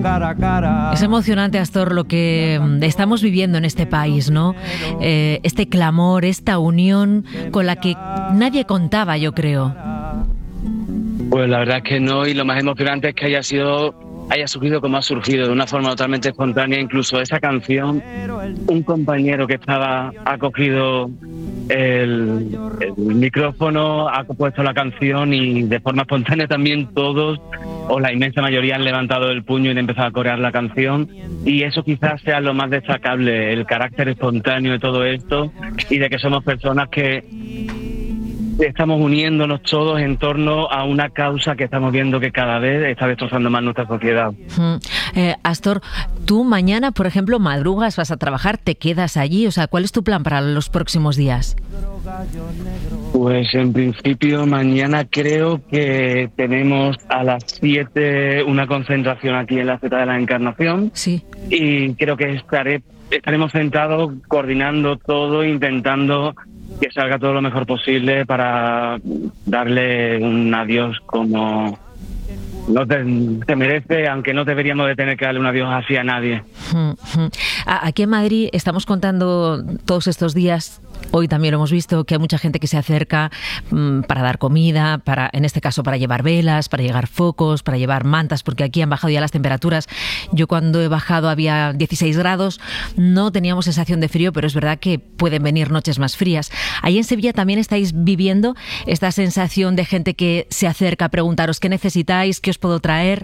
cara a cara. Es emocionante, Astor, lo que estamos viviendo en este país, ¿no? Este clamor, esta unión con la que nadie contaba, yo creo. Pues la verdad es que no, y lo más emocionante es que haya surgido como ha surgido, de una forma totalmente espontánea. Incluso esa canción, un compañero que ha cogido el micrófono, ha puesto la canción y de forma espontánea también todos, o la inmensa mayoría, han levantado el puño y han empezado a corear la canción. Y eso quizás sea lo más destacable, el carácter espontáneo de todo esto y de que somos personas que estamos uniéndonos todos en torno a una causa que estamos viendo que cada vez está destrozando más nuestra sociedad. Astor, tú mañana, por ejemplo, madrugas, vas a trabajar, te quedas allí, o sea, ¿cuál es tu plan para los próximos días? Pues en principio mañana creo que tenemos a las 7 una concentración aquí en la Zeta de la Encarnación. Sí. Y creo que estaremos sentados coordinando todo, intentando que salga todo lo mejor posible para darle un adiós como no se merece, aunque no deberíamos de tener que darle un adiós así a nadie. Aquí en Madrid estamos contando todos estos días, hoy también lo hemos visto, que hay mucha gente que se acerca para dar comida, en este caso para llevar velas, para llevar focos, para llevar mantas, porque aquí han bajado ya las temperaturas. Yo cuando he bajado había 16 grados, no teníamos sensación de frío, pero es verdad que pueden venir noches más frías. Ahí en Sevilla también estáis viviendo esta sensación de gente que se acerca a preguntaros qué necesitáis, qué os puedo traer.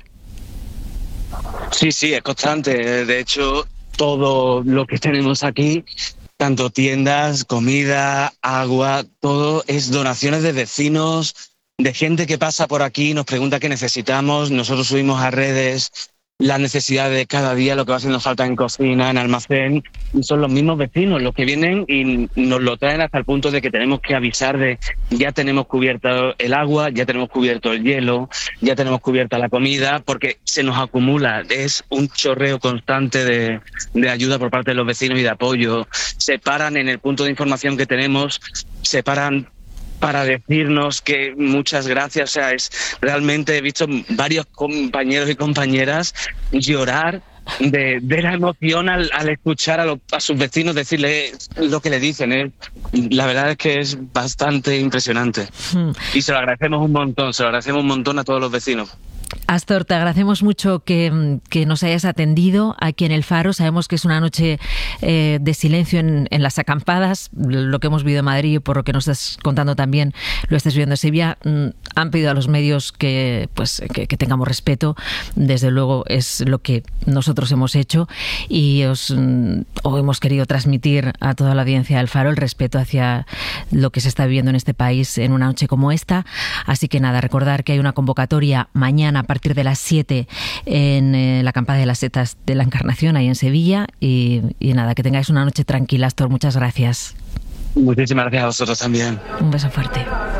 Sí, es constante. De hecho, todo lo que tenemos aquí, tanto tiendas, comida, agua, todo es donaciones de vecinos, de gente que pasa por aquí, nos pregunta qué necesitamos. Nosotros subimos a redes las necesidades de cada día, lo que va haciendo falta en cocina, en almacén, y son los mismos vecinos los que vienen y nos lo traen hasta el punto de que tenemos que avisar de ya tenemos cubierto el agua, ya tenemos cubierto el hielo, ya tenemos cubierta la comida, porque se nos acumula, es un chorreo constante de ayuda por parte de los vecinos y de apoyo. Se paran en el punto de información que tenemos, se paran para decirnos que muchas gracias. O sea, realmente he visto varios compañeros y compañeras llorar de la emoción al escuchar a sus vecinos decirle lo que le dicen. La verdad es que es bastante impresionante. Y se lo agradecemos un montón a todos los vecinos. Astor, te agradecemos mucho que nos hayas atendido aquí en El Faro. Sabemos que es una noche de silencio en las acampadas. Lo que hemos vivido en Madrid y por lo que nos estás contando también lo estás viviendo en Sevilla. Han pedido a los medios que tengamos respeto. Desde luego es lo que nosotros hemos hecho y hemos querido transmitir a toda la audiencia del Faro el respeto hacia lo que se está viviendo en este país en una noche como esta. Así que nada, recordar que hay una convocatoria mañana a partir de las 7 en la acampada de las Setas de la Encarnación, ahí en Sevilla. Y nada, que tengáis una noche tranquila, Astor. Muchas gracias. Muchísimas gracias a vosotros también. Un beso fuerte.